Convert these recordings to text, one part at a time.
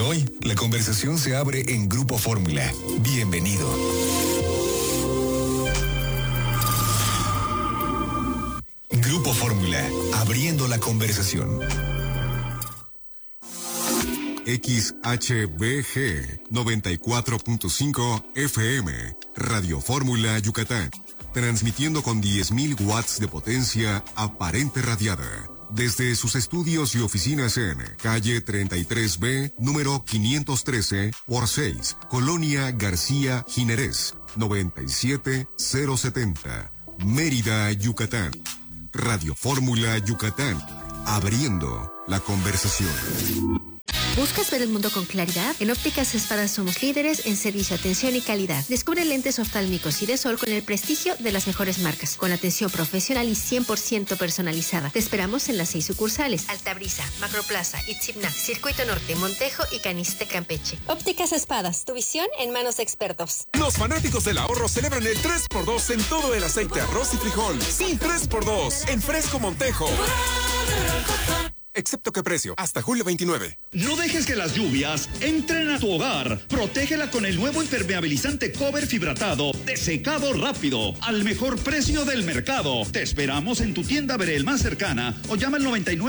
hoy, la conversación se abre en Grupo Fórmula. Bienvenido. Grupo Fórmula, abriendo la conversación. XHBG 94.5 FM, Radio Fórmula Yucatán, transmitiendo con 10.000 watts de potencia aparente radiada. Desde sus estudios y oficinas en calle 33B, número 513 por 6, Colonia García Jiménez, 97070, Mérida, Yucatán. Radio Fórmula Yucatán, abriendo la conversación. ¿Buscas ver el mundo con claridad? En Ópticas Espadas somos líderes en servicio, atención y calidad. Descubre lentes oftálmicos y de sol con el prestigio de las mejores marcas, con atención profesional y 100% personalizada. Te esperamos en las 6 sucursales: Altabrisa, Macroplaza, Itzimna, Circuito Norte, Montejo y Caniste, Campeche. Ópticas Espadas, tu visión en manos de expertos. Los fanáticos del ahorro celebran el 3x2 en todo el aceite, arroz y frijol. Sí, 3x2 en Fresco Montejo. Excepto qué precio, hasta julio 29. No dejes que las lluvias entren a tu hogar. Protégela con el nuevo impermeabilizante Cover Fibratado de secado rápido, al mejor precio del mercado. Te esperamos en tu tienda Verel más cercana o llama al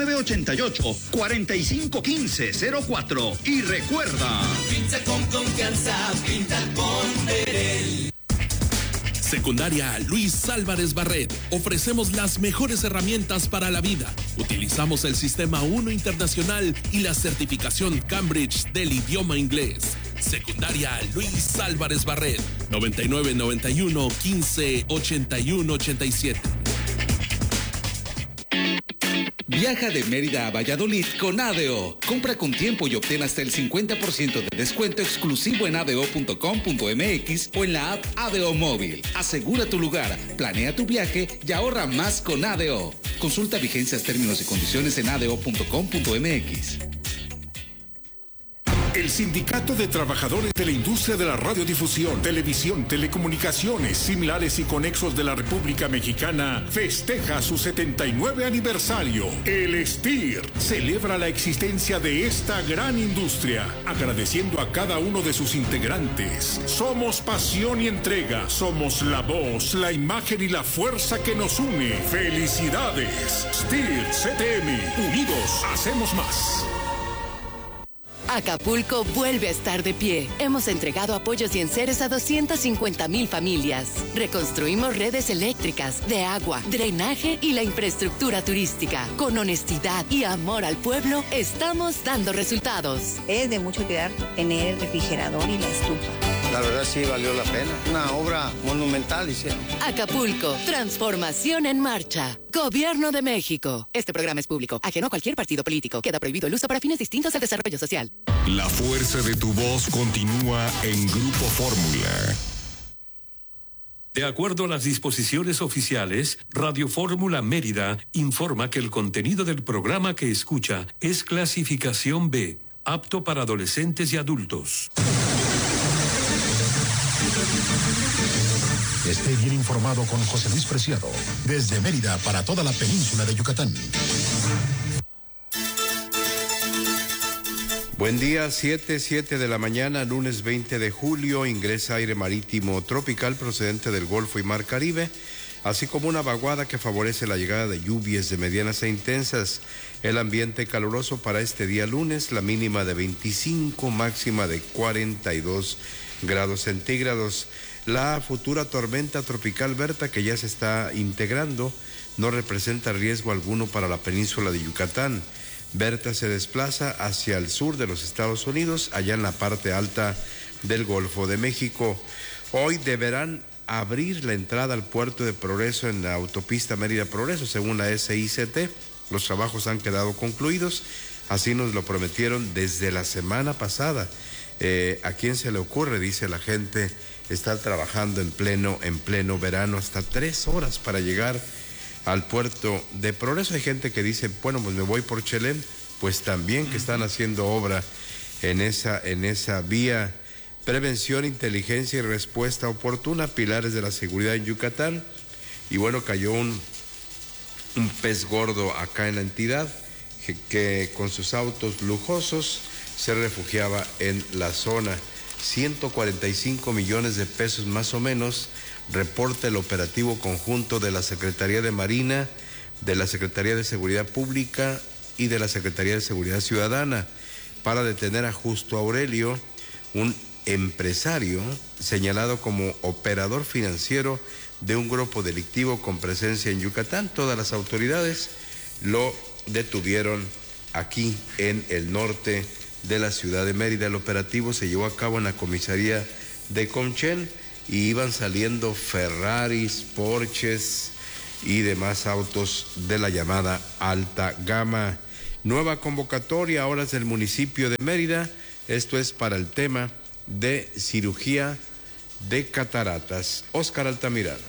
9988-451504. Y recuerda, pinta con confianza, pinta con Verel. Secundaria Luis Álvarez Barret. Ofrecemos las mejores herramientas para la vida. Utilizamos el Sistema 1 Internacional y la certificación Cambridge del idioma inglés. Secundaria Luis Álvarez Barret. 9991 15 81 87. Viaja de Mérida a Valladolid con ADO. Compra con tiempo y obtén hasta el 50% de descuento exclusivo en ado.com.mx o en la app ADO Móvil. Asegura tu lugar, planea tu viaje y ahorra más con ADO. Consulta vigencias, términos y condiciones en ado.com.mx. El Sindicato de Trabajadores de la Industria de la Radiodifusión, Televisión, Telecomunicaciones, Similares y Conexos de la República Mexicana festeja su 79 aniversario. El STIR celebra la existencia de esta gran industria, agradeciendo a cada uno de sus integrantes. Somos pasión y entrega, somos la voz, la imagen y la fuerza que nos une. ¡Felicidades! STIR CTM, unidos hacemos más. Acapulco vuelve a estar de pie. Hemos entregado apoyos y enseres a 250,000 familias. Reconstruimos redes eléctricas, de agua, drenaje y la infraestructura turística. Con honestidad y amor al pueblo, estamos dando resultados. Es de mucho cuidar tener el refrigerador y la estufa. La verdad sí valió la pena. Una obra monumental hicieron. Acapulco, transformación en marcha. Gobierno de México. Este programa es público, ajeno a cualquier partido político. Queda prohibido el uso para fines distintos al desarrollo social. La fuerza de tu voz continúa en Grupo Fórmula. De acuerdo a las disposiciones oficiales, Radio Fórmula Mérida informa que el contenido del programa que escucha es clasificación B, apto para adolescentes y adultos. Esté bien informado con José Luis Preciado, desde Mérida para toda la península de Yucatán. Buen día, 7 de la mañana, lunes 20 de julio, ingresa aire marítimo tropical procedente del Golfo y Mar Caribe, así como una vaguada que favorece la llegada de lluvias de medianas e intensas. El ambiente caluroso para este día lunes, la mínima de 25, máxima de 42 grados centígrados. La futura tormenta tropical Berta, que ya se está integrando, no representa riesgo alguno para la península de Yucatán. Berta se desplaza hacia el sur de los Estados Unidos, allá en la parte alta del Golfo de México. Hoy deberán abrir la entrada al puerto de Progreso en la autopista Mérida-Progreso, según la SICT. Los trabajos han quedado concluidos, así nos lo prometieron desde la semana pasada. ¿A quién se le ocurre? Dice la gente, estar trabajando en pleno verano hasta 3 horas para llegar al puerto de Progreso. Hay gente que dice, bueno, pues me voy por Chelem, pues también que están haciendo obra en esa vía. Prevención, inteligencia y respuesta oportuna, pilares de la seguridad en Yucatán. Y bueno, cayó un pez gordo acá en la entidad que con sus autos lujosos se refugiaba en la zona. 145 millones de pesos más o menos, reporta el operativo conjunto de la Secretaría de Marina, de la Secretaría de Seguridad Pública y de la Secretaría de Seguridad Ciudadana para detener a Justo Aurelio, un empresario señalado como operador financiero de un grupo delictivo con presencia en Yucatán. Todas las autoridades lo detuvieron aquí en el norte de la ciudad de Mérida. El operativo se llevó a cabo en la comisaría de Conchén y iban saliendo Ferraris, Porsches y demás autos de la llamada alta gama. Nueva convocatoria ahora es del municipio de Mérida. Esto es para el tema de cirugía de cataratas. Óscar Altamirano.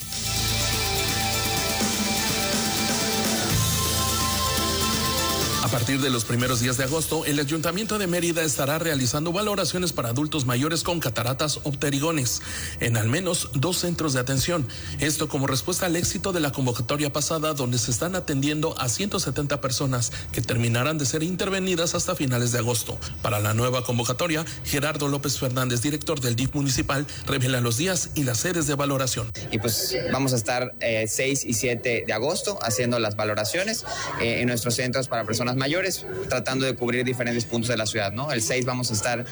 A partir de los primeros días de agosto, el Ayuntamiento de Mérida estará realizando valoraciones para adultos mayores con cataratas o pterigones en al menos 2 centros de atención. Esto como respuesta al éxito de la convocatoria pasada, donde se están atendiendo a 170 personas que terminarán de ser intervenidas hasta finales de agosto. Para la nueva convocatoria, Gerardo López Fernández, director del DIF municipal, revela los días y las sedes de valoración. Y pues vamos a estar 6 y 7 de agosto haciendo las valoraciones en nuestros centros para personas mayores, tratando de cubrir diferentes puntos de la ciudad, ¿no? El 6 vamos a estar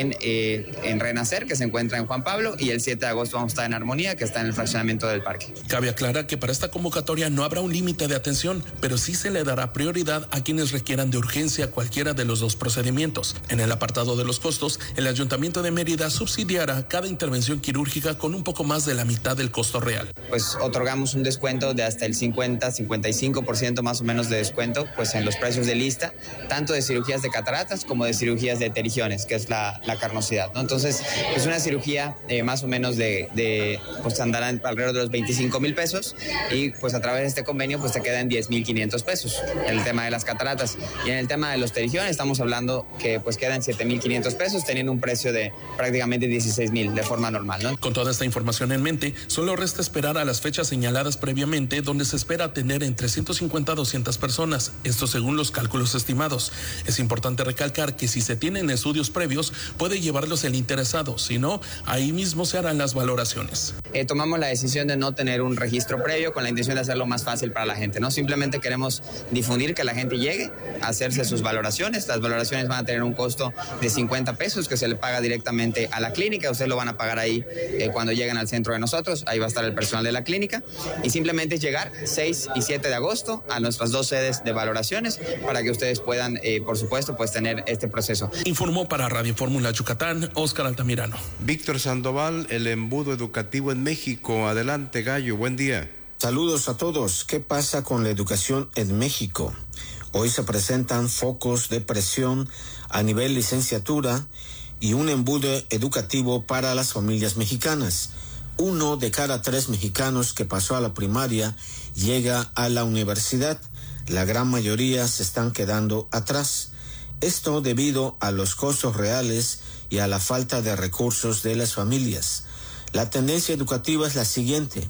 en Renacer, que se encuentra en Juan Pablo, y el 7 de agosto vamos a estar en Armonía, que está en el fraccionamiento del parque. Cabe aclarar que para esta convocatoria no habrá un límite de atención, pero sí se le dará prioridad a quienes requieran de urgencia cualquiera de los 2 procedimientos. En el apartado de los costos, el Ayuntamiento de Mérida subsidiará cada intervención quirúrgica con un poco más de la mitad del costo real. Pues otorgamos un descuento de hasta el 50-55% más o menos de descuento, pues en los precios de lista, tanto de cirugías de cataratas como de cirugías de pterigiones, que es la carnosidad, ¿no? Entonces, es una cirugía más o menos pues andará alrededor de los 25,000 pesos, y pues a través de este convenio pues te quedan 10,500 pesos en el tema de las cataratas. Y en el tema de los pterigiones estamos hablando que pues quedan 7,500 pesos, teniendo un precio de prácticamente 16,000 de forma normal, ¿no? Con toda esta información en mente, solo resta esperar a las fechas señaladas previamente, donde se espera atender entre 150 a 200 personas, esto según los cálculos estimados. Es importante recalcar que si se tienen estudios previos, puede llevarlos el interesado, si no, ahí mismo se harán las valoraciones. Tomamos la decisión de no tener un registro previo con la intención de hacerlo más fácil para la gente, ¿no? Simplemente queremos difundir, que la gente llegue a hacerse sus valoraciones. Las valoraciones van a tener un costo de 50 pesos que se le paga directamente a la clínica. Ustedes lo van a pagar ahí cuando lleguen al centro de nosotros. Ahí va a estar el personal de la clínica. Y simplemente llegar 6 y 7 de agosto a nuestras 2 sedes de valoraciones para que ustedes puedan, por supuesto, pues tener este proceso. Informó para Radio Fórmula Yucatán, Óscar Altamirano. Víctor Sandoval, el embudo educativo en México. Adelante, Gallo, buen día. Saludos a todos. ¿Qué pasa con la educación en México? Hoy se presentan focos de presión a nivel licenciatura y un embudo educativo para las familias mexicanas. 1 de cada 3 mexicanos que pasó a la primaria llega a la universidad. La gran mayoría se están quedando atrás. Esto debido a los costos reales y a la falta de recursos de las familias. La tendencia educativa es la siguiente: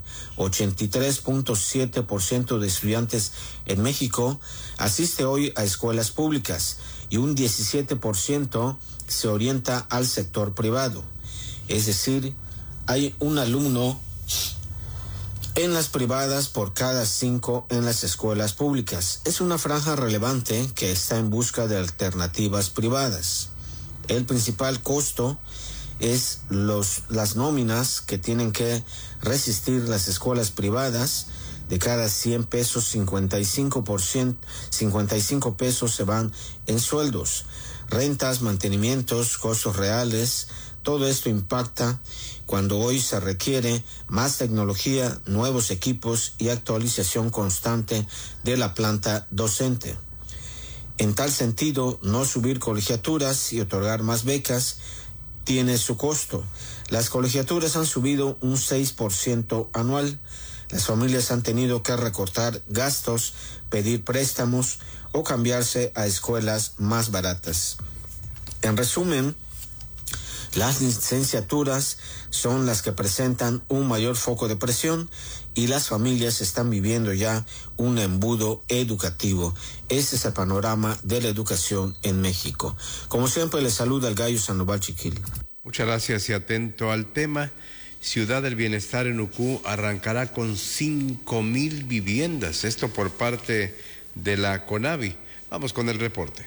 83.7% de estudiantes en México asiste hoy a escuelas públicas y un 17% se orienta al sector privado. Es decir, hay un alumno en las privadas por cada 5 en las escuelas públicas. Es una franja relevante que está en busca de alternativas privadas. El principal costo es las nóminas que tienen que resistir las escuelas privadas. De cada 100 pesos, 55 pesos se van en sueldos, rentas, mantenimientos, costos reales. Todo esto impacta cuando hoy se requiere más tecnología, nuevos equipos y actualización constante de la planta docente. En tal sentido, no subir colegiaturas y otorgar más becas tiene su costo. Las colegiaturas han subido un 6% anual. Las familias han tenido que recortar gastos, pedir préstamos o cambiarse a escuelas más baratas. En resumen, Las licenciaturas son las que presentan un mayor foco de presión y las familias están viviendo ya un embudo educativo. Ese es el panorama de la educación en México. Como siempre, les saluda el Gallo Sandoval Chiquil. Muchas gracias y atento al tema. Ciudad del Bienestar en Ucú arrancará con 5,000 viviendas. Esto por parte de la CONAVI. Vamos con el reporte.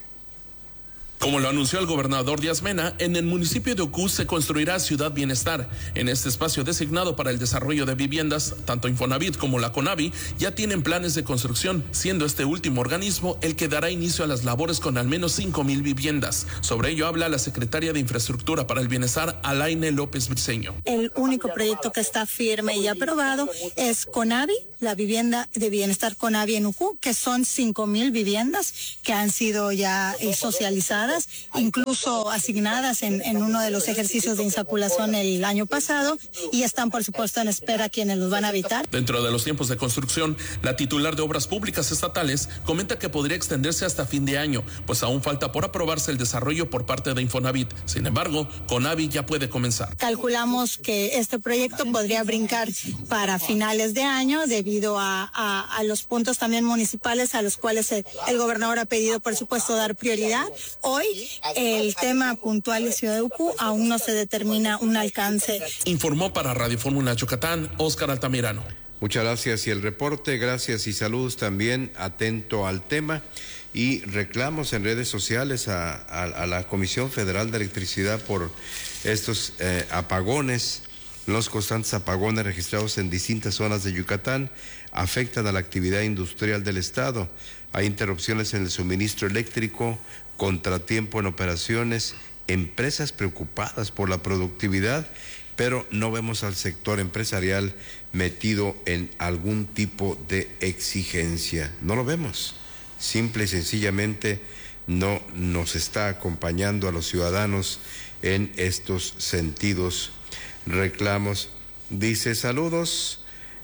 Como lo anunció el gobernador Díaz Mena, en el municipio de Ucú se construirá Ciudad Bienestar. En este espacio designado para el desarrollo de viviendas, tanto Infonavit como la CONAVI ya tienen planes de construcción, siendo este último organismo el que dará inicio a las labores con al menos 5,000 viviendas. Sobre ello habla la secretaria de Infraestructura para el Bienestar, Alaine López Briceño. El único proyecto que está firme y aprobado es CONAVI, la vivienda de bienestar CONAVI en Ucú, que son 5,000 viviendas que han sido ya socializadas, incluso asignadas en uno de los ejercicios de insaculación el año pasado, y están por supuesto en espera quienes los van a habitar. Dentro de los tiempos de construcción, la titular de Obras Públicas Estatales comenta que podría extenderse hasta fin de año, pues aún falta por aprobarse el desarrollo por parte de Infonavit. Sin embargo, CONAVI ya puede comenzar. Calculamos que este proyecto podría brincar para finales de año debido a los puntos también municipales a los cuales el gobernador ha pedido por supuesto dar prioridad. Hoy el tema puntual de Ciudad de Ucú aún no se determina un alcance. Informó para Radio Fórmula Yucatán, Óscar Altamirano. Muchas gracias y el reporte, gracias y saludos también, atento al tema y reclamos en redes sociales a la Comisión Federal de Electricidad por estos apagones. Los constantes apagones registrados en distintas zonas de Yucatán afectan a la actividad industrial del estado. Hay interrupciones en el suministro eléctrico, contratiempo en operaciones, empresas preocupadas por la productividad, pero no vemos al sector empresarial metido en algún tipo de exigencia. No lo vemos. Simple y sencillamente no nos está acompañando a los ciudadanos en estos sentidos. Reclamos. Dice, saludos.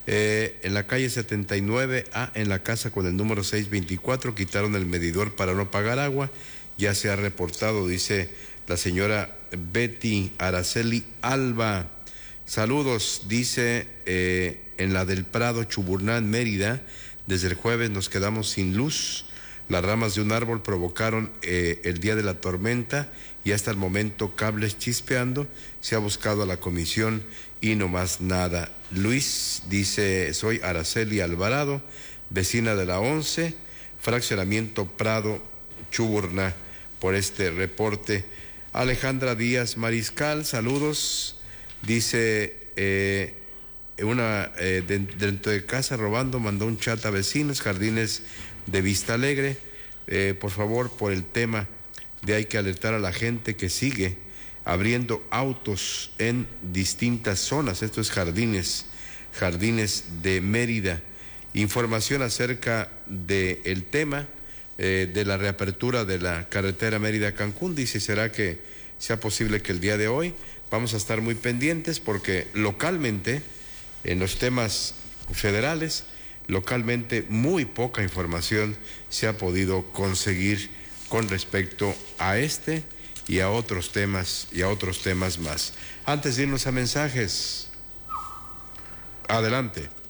En la calle 79, en la casa con el número 624, quitaron el medidor para no pagar agua. Ya se ha reportado, dice la señora Betty Araceli Alba. Saludos, dice, en la del Prado, Chuburná, en Mérida, desde el jueves nos quedamos sin luz. Las ramas de un árbol provocaron el día de la tormenta y hasta el momento cables chispeando. Se ha buscado a la comisión y no más nada. Luis dice, soy Araceli Alvarado, vecina de la 11, fraccionamiento Prado, Chuburná, por este reporte. Alejandra Díaz Mariscal, saludos. Dice, dentro de casa robando, mandó un chat a vecinos, Jardines de Vista Alegre. Por favor, por el tema de hay que alertar a la gente que sigue abriendo autos en distintas zonas. Esto es Jardines de Mérida. Información acerca del tema de la reapertura de la carretera Mérida-Cancún. Dice, ¿será que sea posible que el día de hoy? Vamos a estar muy pendientes porque localmente, en los temas federales, localmente muy poca información se ha podido conseguir con respecto a este y a otros temas más. Antes de irnos a mensajes, adelante.